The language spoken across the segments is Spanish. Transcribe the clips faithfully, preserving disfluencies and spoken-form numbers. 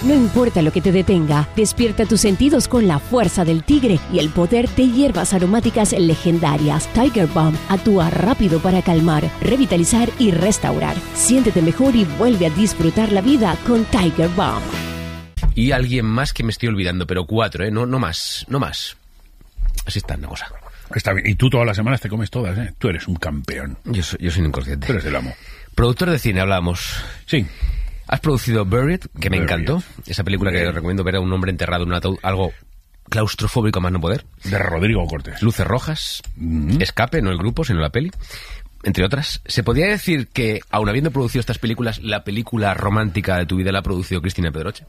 No importa lo que te detenga, despierta tus sentidos con la fuerza del tigre y el poder de hierbas aromáticas legendarias. Tiger Balm actúa rápido para calmar, revitalizar y restaurar. Siéntete mejor y vuelve a disfrutar la vida con Tiger Balm. Y alguien más que me estoy olvidando, pero cuatro, ¿eh? No, no más, no más. Así está la cosa. Está bien. Y tú todas las semanas te comes todas, ¿eh? Tú eres un campeón. Yo soy, yo soy un inconsciente. Tú eres el amo. Productor de cine, hablábamos. Sí. Has producido Buried, que me Buried. encantó. Esa película que os recomiendo ver a un hombre enterrado en un ataúd, algo claustrofóbico más no poder. De Rodrigo Cortés. Luces rojas, Mm. Escape, no el grupo, sino la peli. Entre otras, ¿se podría decir que, aun habiendo producido estas películas, la película romántica de tu vida la ha producido Cristina Pedroche?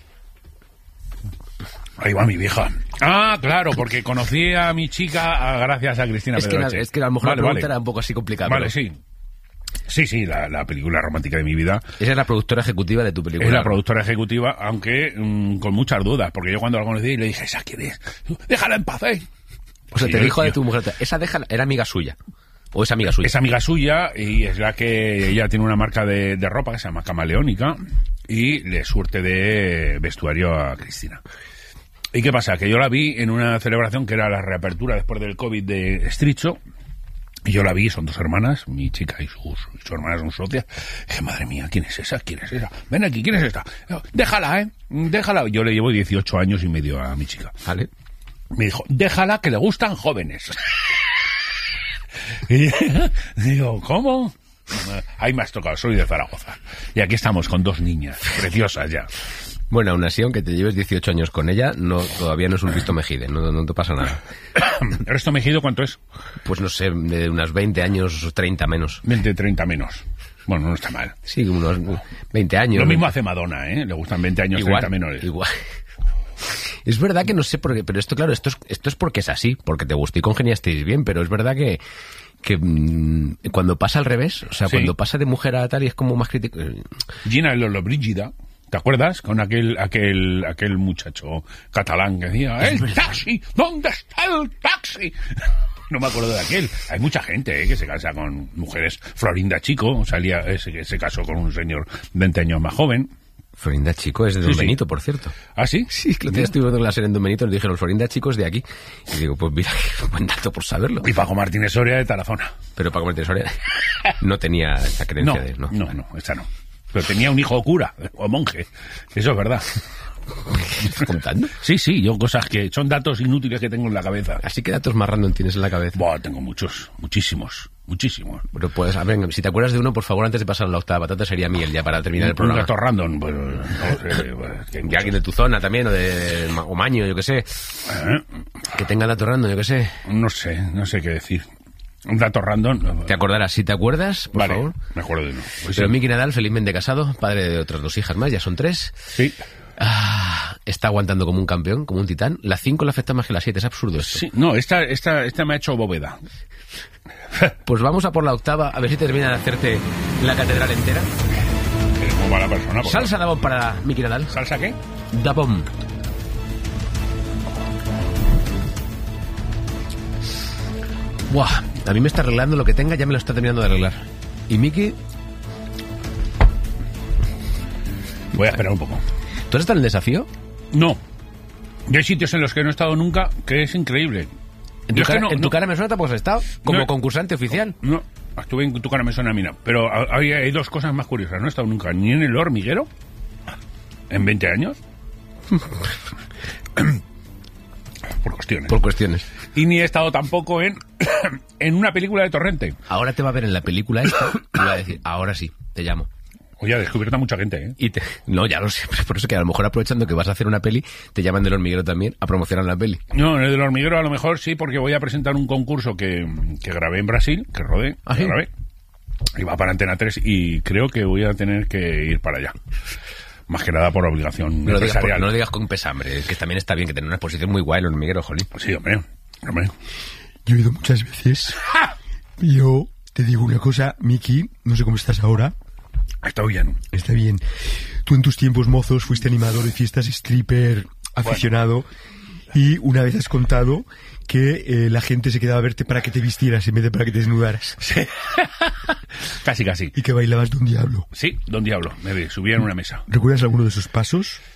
Ahí va mi vieja. Ah, claro, porque conocí a mi chica a- gracias a Cristina Es que, Pedroche. la- es que a lo mejor Vale, la pregunta vale. era un poco así complicada. Vale, pero sí. Sí, sí, la, la película romántica de mi vida. Esa es la productora ejecutiva de tu película. Es la productora ejecutiva, aunque mm, con muchas dudas, porque yo cuando la conocí le dije, ¿esa quién es? Déjala en paz, ¿eh? O sea, Sí, te yo- dijo de yo- tu mujer, esa déjala, era amiga suya. O es amiga suya. Es amiga suya y es la que ella tiene una marca de, de ropa que se llama Camaleónica y le surte de vestuario a Cristina. ¿Y qué pasa? Que yo la vi en una celebración que era la reapertura después del COVID de Estricho. Y yo la vi, son dos hermanas, mi chica y, sus, y su hermana son socias. Dije, madre mía, ¿quién es esa? ¿Quién es esa? Ven aquí, ¿quién es esta? Déjala, ¿eh? Déjala. Yo le llevo dieciocho años y medio a mi chica. Vale. Me dijo, déjala, que le gustan jóvenes. Y digo, ¿cómo? Ahí me has tocado, soy de Zaragoza. Y aquí estamos con dos niñas, preciosas ya. Bueno, aún así, aunque te lleves dieciocho años con ella, no todavía no es un Risto Mejide, no, no te pasa nada. ¿El resto Mejido cuánto es? Pues no sé, de unos veinte años, treinta menos. veinte, treinta menos. Bueno, no está mal. Sí, unos veinte años. Lo mismo veinte. hace Madonna, ¿eh? Le gustan veinte años, Igual, treinta menores. igual. Es verdad que no sé por qué, pero esto, claro, esto es, esto es porque es así, porque te gustó y congeniasteis bien, pero es verdad que, que mmm, cuando pasa al revés, o sea, Sí. cuando pasa de mujer a tal y es como más crítico. Gina Lollobrigida, ¿te acuerdas? Con aquel aquel aquel muchacho catalán que decía, Es ¡el verdad. taxi! ¿Dónde está el taxi? No me acuerdo de aquel. Hay mucha gente ¿eh? que se casa con mujeres. Florinda Chico salía, eh, se, se casó con un señor veinte años más joven. Florinda Chico es de Don Sí, sí. Benito, por cierto. ¿Ah, sí? Sí, que lo tenía estuve viendo en la serie en Don Benito, nos dijeron, Florinda Chico es de aquí. Y digo, pues mira, qué buen dato por saberlo. Y Paco Martínez Soria de Tarazona. Pero Paco Martínez Soria no tenía esa creencia No, de... no, no, no, esa no. Pero tenía un hijo cura o monje. Eso es verdad. ¿Qué estás contando? Sí, sí, yo cosas que son datos inútiles que tengo en la cabeza. Así que datos más random tienes en la cabeza. Buah, tengo muchos, muchísimos, muchísimos. Pero pues, a ver, si te acuerdas de uno, por favor, antes de pasar a la octava patata, sería miel, ya para terminar el Un programa. gato random, pues, no sé, pues, que hay De alguien de tu zona también, o de Ma- o Maño, yo qué sé. ¿Eh? Que tenga datos random, yo qué sé. No sé, no sé qué decir. Un dato random. Te acordarás, si te acuerdas, por vale, favor. me acuerdo de uno. Pues Pero sí. Miki Nadal, felizmente casado, padre de otras dos hijas más, ya son tres. Sí, Ah, está aguantando como un campeón, como un titán. La cinco le afecta más que la siete, es absurdo esto. sí. No, esta, esta, esta me ha hecho bóveda. Pues vamos a por la octava, a ver si termina de hacerte la catedral entera. Es muy mala persona. por Salsa Dabón para Miki Nadal. favor. ¿Salsa qué? Dabón. Buah, a mí me está arreglando lo que tenga, ya me lo está terminando de arreglar. Y Miki, Voy a esperar un poco. ¿tú has estado en el desafío? No. Yo hay sitios en los que no he estado nunca que es increíble. En tu, Yo es que cara, no- en tu no- cara me suena, pues has estado como No. concursante oficial. No, estuve en tu cara me suena a mí, no. Pero hay, hay dos cosas más curiosas. No he estado nunca ni en el hormiguero en veinte años. Por cuestiones. Por cuestiones. Y ni he estado tampoco en, en una película de Torrente. Ahora te va a ver en la película esta y va a decir, ahora sí, te llamo. Oye, ha descubierto a mucha gente, ¿eh? Y te... No, ya lo sé, pero por eso que a lo mejor aprovechando que vas a hacer una peli, te llaman del hormiguero también a promocionar la peli. No, en el del hormiguero a lo mejor sí, porque voy a presentar un concurso que, que grabé en Brasil, que rodé, ¿Ah, que sí? grabé. Y va para Antena tres y creo que voy a tener que ir para allá. Más que nada por obligación No lo, digas por- empresarial. no lo digas con pesambre, que también está bien que tener una exposición muy guay el hormiguero, jolín. Sí, hombre. hombre. Yo he ido muchas veces. Yo te digo una cosa, Miki, no sé cómo estás ahora. Está bien. Está bien. Tú en tus tiempos mozos fuiste animador de fiestas, stripper, aficionado. Y una vez has contado que eh, la gente se quedaba a verte para que te vistieras en vez de para que te desnudaras. Sí. Casi, casi. Y que bailabas de un diablo. Sí, don Diablo. Me subía en una mesa. ¿Recuerdas alguno de esos pasos?